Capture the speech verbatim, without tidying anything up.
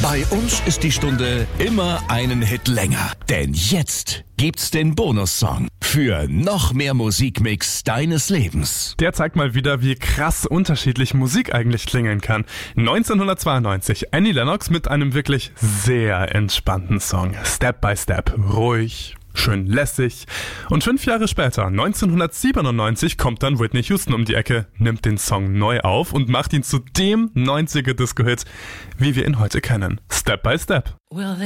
Bei uns ist die Stunde immer einen Hit länger. Denn jetzt gibt's den Bonussong für noch mehr Musikmix deines Lebens. Der zeigt mal wieder, wie krass unterschiedlich Musik eigentlich klingen kann. neunzehnhundertzweiundneunzig, Annie Lennox mit einem wirklich sehr entspannten Song. Step by Step, ruhig, schön lässig. Und fünf Jahre später, neunzehnhundertsiebenundneunzig, kommt dann Whitney Houston um die Ecke, nimmt den Song neu auf und macht ihn zu dem neunziger-Disco-Hit, wie wir ihn heute kennen. Step by Step. Well,